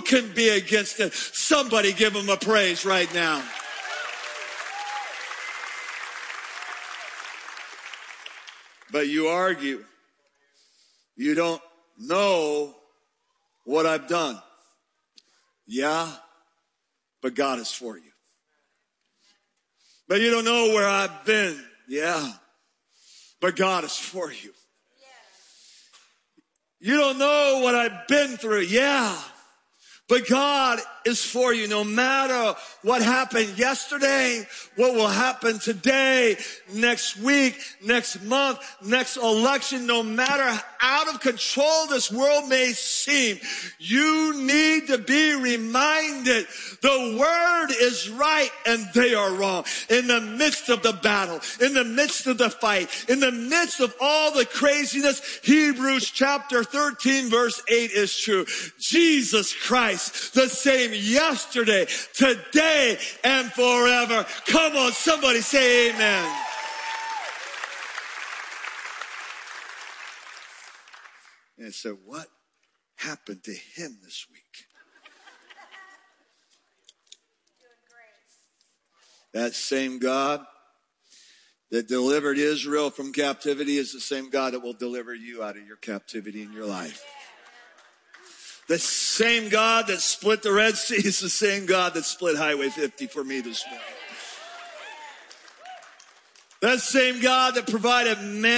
can be against it? Somebody give him a praise right now. But you argue. You don't know what I've done. Yeah, but God is for you. But you don't know where I've been. Yeah, but God is for you. You don't know what I've been through. Yeah, but God is for you. No matter what happened yesterday, what will happen today, next week, next month, next election, no matter out of control this world may seem, you need to be reminded the word is right and they are wrong. In the midst of the battle, in the midst of the fight, in the midst of all the craziness, Hebrews chapter 13 verse 8 is true. Jesus Christ, the same yesterday, today, and forever. Come on, somebody say amen. And so what happened to him this week? That same God that delivered Israel from captivity is the same God that will deliver you out of your captivity in your life. The same God that split the Red Sea is the same God that split Highway 50 for me this morning. That same God that provided manna